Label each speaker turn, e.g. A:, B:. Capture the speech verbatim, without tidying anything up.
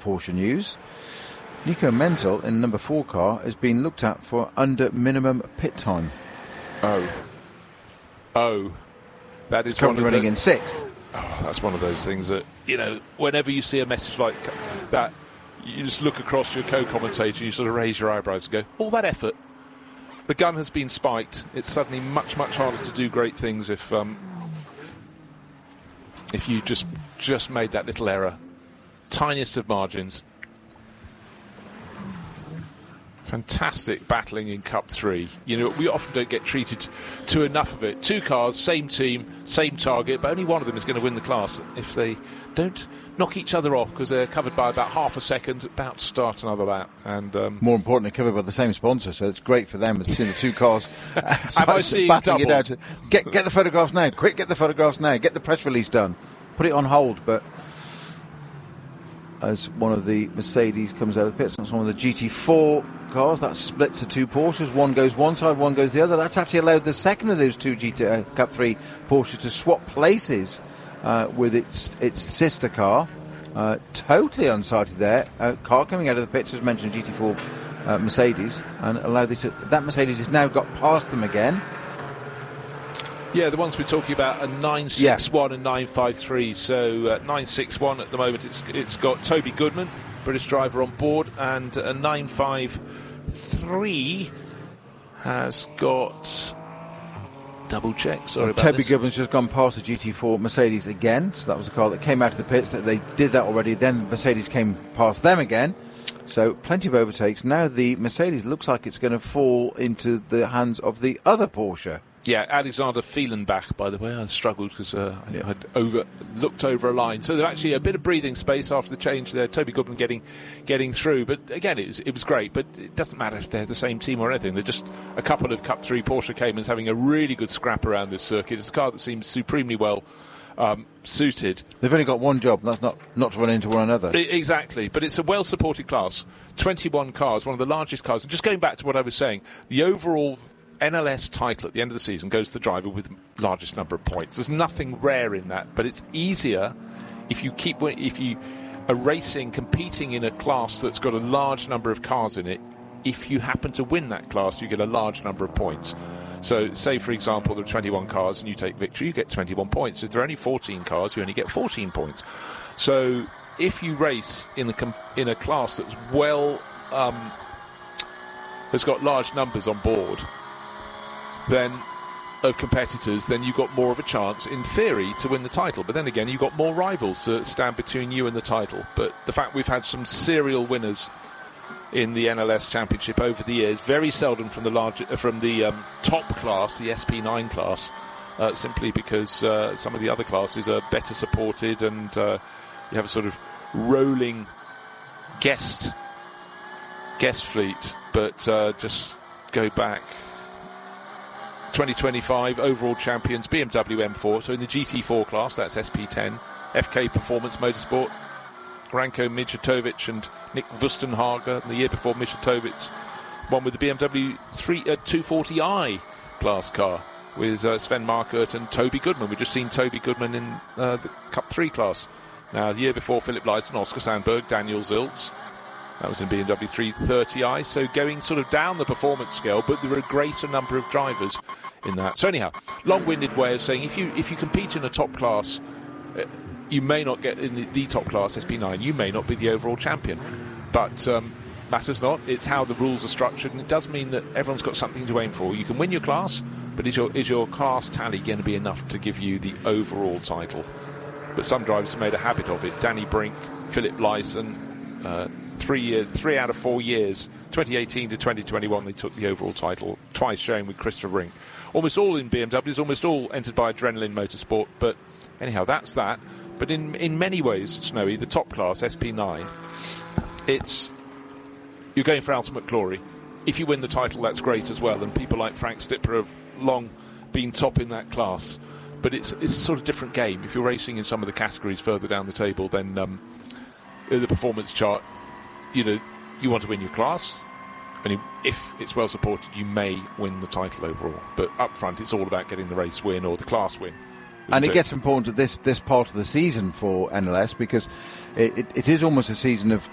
A: Porsche news. Nico Menzel in number four car has been looked at for under minimum pit time.
B: Oh. Oh. That is
A: currently
B: one of
A: running
B: the,
A: in sixth.
B: Oh, that's one of those things that, you know, whenever you see a message like that, you just look across your co-commentator and you sort of raise your eyebrows and go, all that effort. The gun has been spiked. It's suddenly much, much harder to do great things if um, if you just just made that little error. Tiniest of margins. Fantastic battling in Cup three. You know, we often don't get treated to enough of it. Two cars, same team, same target, but only one of them is going to win the class if they don't knock each other off because they're covered by about half a second, about to start another lap. And um,
A: more importantly, covered by the same sponsor, so it's great for them. Seeing the two cars
B: Have I seen
A: battling
B: double?
A: it out. Get, get the photographs now. Quick, get the photographs now. Get the press release done. Put it on hold, but as one of the Mercedes comes out of the pits, that's one of the G T four cars. That splits the two Porsches. One goes one side, one goes the other. That's actually allowed the second of those two G T uh, Cup three Porsches to swap places uh, with its its sister car. Uh, totally unsighted there. Uh, car coming out of the pits, as mentioned, G T four uh, Mercedes, and allowed it to. That Mercedes has now got past them again.
B: Yeah, the ones we're talking about are nine six one yeah. and nine five three. So uh, nine six one at the moment, it's it's got Toby Goodman, British driver, on board, and uh, nine five three has got double check. Sorry
A: well,
B: about
A: Toby
B: this.
A: Goodman's just gone past the G T four Mercedes again. So that was a car that came out of the pits. That they did that already. Then Mercedes came past them again. So plenty of overtakes. Now the Mercedes looks like it's going to fall into the hands of the other Porsche.
B: Yeah, Alexander Fehlenbach, by the way. I struggled because uh, I had over, looked over a line. So there's actually a bit of breathing space after the change there. Toby Goodman getting getting through. But again, it was, it was great. But it doesn't matter if they're the same team or anything. They're just a couple of Cup three Porsche Caymans having a really good scrap around this circuit. It's a car that seems supremely well um, suited.
A: They've only got one job, and that's not, not to run into one another.
B: I, exactly. But it's a well-supported class. twenty-one cars, one of the largest cars. And just going back to what I was saying, the overall N L S title at the end of the season goes to the driver with the largest number of points. There's nothing rare in that, but it's easier if you keep if you are racing, competing in a class that's got a large number of cars in it. If you happen to win that class, you get a large number of points. So, say for example, there are twenty-one cars and you take victory, you get twenty-one points. If there are only fourteen cars, you only get fourteen points. So, if you race in a in a class that's well um, has got large numbers on board, then of competitors, then you've got more of a chance, in theory, to win the title. But then again, you've got more rivals to stand between you and the title. But the fact we've had some serial winners in the N L S Championship over the years, very seldom from the large, from the um, top class, the S P nine class, uh, simply because uh, some of the other classes are better supported, and uh, you have a sort of rolling guest guest fleet. But uh, just go back. twenty twenty-five overall champions B M W M four, so in the G T four class, that's S P ten, F K Performance Motorsport, Ranko Mijatovic and Nick Wustenhager. The year before, Mijatovic won with the B M W three, uh, two forty i class car with uh, Sven Markert and Toby Goodman. We've just seen Toby Goodman in uh, the Cup three class. Now, the year before, Philip Leisen, Oscar Sandberg, Daniel Ziltz. That was in B M W three thirty i, so going sort of down the performance scale, but there are a greater number of drivers in that. So anyhow, long-winded way of saying if you if you compete in a top class, uh, you may not get in the, the top class, S P nine, you may not be the overall champion. But um, matters not, it's how the rules are structured, and it does mean that everyone's got something to aim for. You can win your class, but is your, is your class tally going to be enough to give you the overall title? But some drivers have made a habit of it. Danny Brink, Philip Leisen, uh, three years, three out of four years, twenty eighteen to twenty twenty-one, they took the overall title, twice sharing with Christopher Rink. Almost all in B M Ws, almost all entered by Adrenaline Motorsport. But anyhow, that's that. But in in many ways, Snowy, the top class, S P nine, it's you're going for ultimate glory. If you win the title, that's great as well. And people like Frank Stipper have long been top in that class. But it's it's a sort of different game. If you're racing in some of the categories further down the table, then um, the performance chart, you know, you want to win your class, and if it's well supported, you may win the title overall. But up front, it's all about getting the race win or the class win.
A: And it gets important at this this part of the season for N L S because it, it, it is almost a season of